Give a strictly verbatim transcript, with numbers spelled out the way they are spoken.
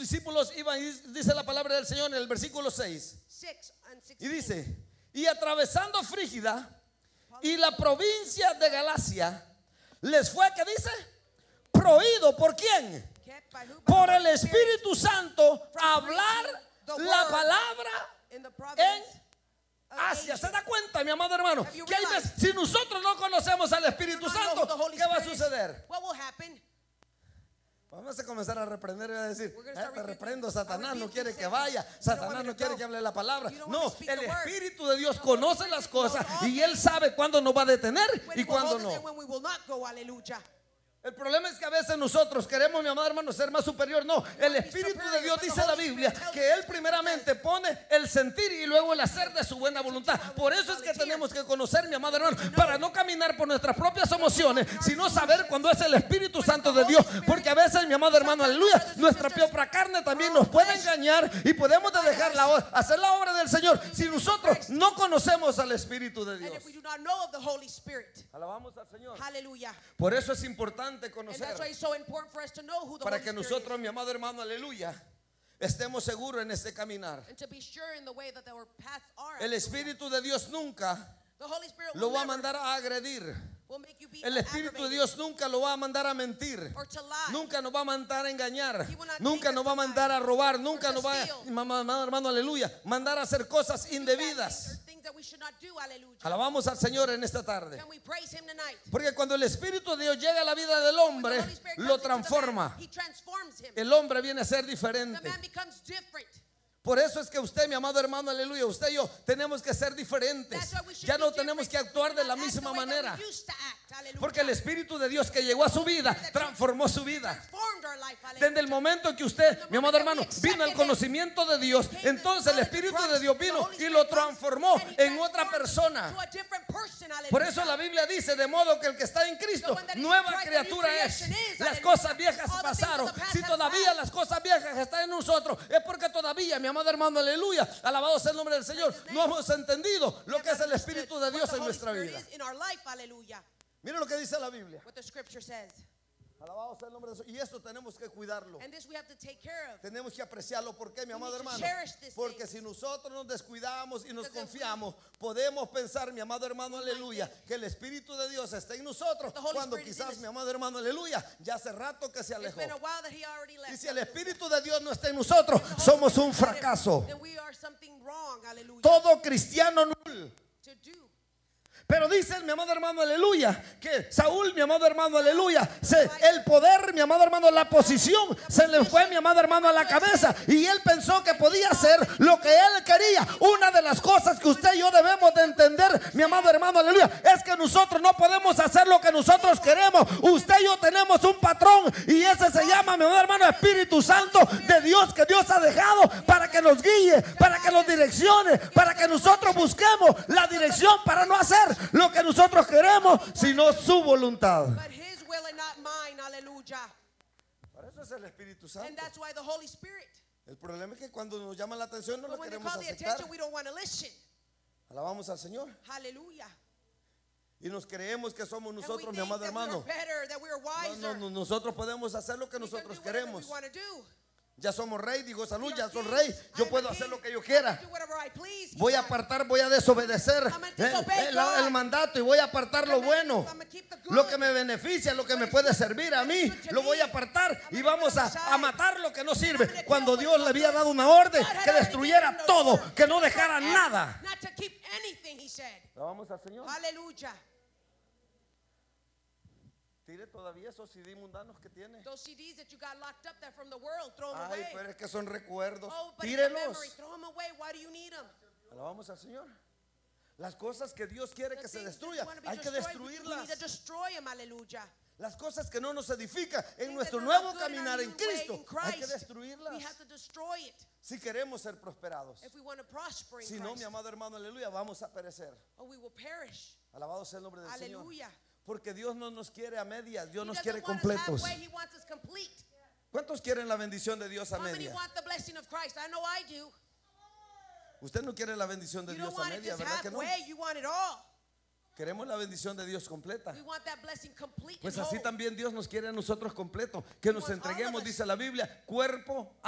discípulos iban, y dice la palabra del Señor en el versículo seis. Y dice, y atravesando Frígida y la provincia de Galacia, les fue, ¿qué dice? Prohibido, ¿por quién? Por el Espíritu Santo hablar la palabra en Asia. ¿Se da cuenta, mi amado hermano? Que hay veces, si nosotros no conocemos al Espíritu Santo, ¿qué va a suceder? Vamos a comenzar a reprender y a decir, eh, te reprendo, Satanás no quiere que vaya, Satanás no quiere que hable la palabra. No, el Espíritu de Dios conoce las cosas y Él sabe cuándo nos va a detener y cuándo no. El problema es que a veces nosotros queremos, mi amado hermano, ser más superior. No, el Espíritu de Dios dice en la Biblia que Él primeramente pone el sentir y luego el hacer de su buena voluntad. Por eso es que tenemos que conocer, mi amado hermano, para no caminar por nuestras propias emociones, sino saber cuándo es el Espíritu Santo de Dios. Porque a veces, mi amado hermano, aleluya, nuestra propia carne también nos puede engañar y podemos dejar la, hacer la obra del Señor si nosotros no conocemos al Espíritu de Dios. Alabamos al Señor. Por eso es importante conocer, para que nosotros, mi amado hermano, aleluya, estemos seguros en este caminar. El Espíritu de Dios nunca lo va a mandar a agredir. El Espíritu de Dios nunca lo va a mandar a mentir. Nunca nos va a mandar a engañar. Nunca nos va a mandar a robar. Nunca nos va a, hermano, hermano, aleluya, mandar a hacer cosas indebidas. Alabamos al Señor en esta tarde. Porque cuando el Espíritu de Dios llega a la vida del hombre, lo transforma. El hombre viene a ser diferente. Por eso es que usted, mi amado hermano, aleluya, usted y yo tenemos que ser diferentes. Ya no tenemos que actuar de la misma manera. Porque el Espíritu de Dios que llegó a su vida transformó su vida. Desde el momento en que usted, mi amado hermano, vino al conocimiento de Dios, entonces el Espíritu de Dios vino y lo transformó en otra persona. Por eso la Biblia dice, de modo que el que está en Cristo, nueva criatura es. Las cosas viejas pasaron. Si todavía las cosas viejas están en nosotros, es porque todavía, mi amado hermano, aleluya, alabado sea el nombre del Señor, no hemos entendido lo que es el Espíritu de Dios en nuestra vida. Mira lo que dice la Biblia. Alabado sea el nombre de Dios. Y esto tenemos que cuidarlo. Tenemos que apreciarlo. ¿Por qué, mi amado hermano? Porque si nosotros nos descuidamos y nos confiamos, podemos pensar, mi amado hermano, aleluya, que el Espíritu de Dios está en nosotros, cuando quizás, mi amado hermano, aleluya, ya hace rato que se alejó. Y si el Espíritu de Dios no está en nosotros, somos un fracaso. Todo cristiano nulo. Pero dice, mi amado hermano, aleluya, que Saúl, mi amado hermano, aleluya, se, el poder, mi amado hermano, la posición se le fue, mi amado hermano, a la cabeza, y él pensó que podía hacer lo que él quería. Una de las cosas que usted y yo debemos de entender, mi amado hermano, aleluya, es que nosotros no podemos hacer lo que nosotros queremos. Usted y yo tenemos un patrón, y ese se llama, mi amado hermano, Espíritu Santo de Dios, que Dios ha dejado para que nos guíe, para que nos direccione, para que nosotros busquemos la dirección para no hacer lo que nosotros queremos, sino su voluntad. Para eso es el Espíritu Santo. El problema es que cuando nos llama la atención no lo queremos aceptar. Alabamos al Señor. Y nos creemos que somos nosotros, mi amado hermano. No, no, no, nosotros podemos hacer lo que nosotros queremos. Ya somos rey, digo salud, ya soy rey. Yo puedo hacer lo que yo quiera. Voy a apartar, voy a desobedecer el, el, el mandato y voy a apartar lo bueno. Lo que me beneficia, lo que me puede servir a mí, lo voy a apartar y vamos a, a matar lo que no sirve. Cuando Dios le había dado una orden que destruyera todo, que no dejara nada. Vamos al Señor. Aleluya. Tire todavía esos C D mundanos que tiene. Those C Ds that you got locked up there from the world, throw them Ay, away. pero es que son recuerdos. Oh, but it's a Tírelos. memory. Throw them away. Why do you need them? Alabamos al Señor. Las cosas que Dios quiere The que se things that destruya, want to be hay que destroyed, we destruirlas. need to destroy them. Aleluya. Las cosas que no nos edifican en Things nuestro that are nuevo not good in our caminar en new way Cristo, in hay que Christ, destruirlas. we have to destroy it Si queremos ser prosperados. if we want to prosper in Si no, Christ. mi amado hermano, aleluya, vamos a perecer. Or we will perish. Alabado sea el nombre del Señor. Aleluya. Porque Dios no nos quiere a medias, Dios He nos doesn't quiere want us completos. halfway, he wants us complete. ¿Cuántos quieren la bendición de Dios a How many media? want the blessing of Christ? I know I do. Usted no quiere la bendición de You don't Dios a want it media, just ¿verdad que no? halfway, you want it all. Queremos la bendición de Dios completa. We want that blessing complete Pues and así whole. también Dios nos quiere a nosotros completo. Que nos wants all of entreguemos, us. dice la Biblia, cuerpo,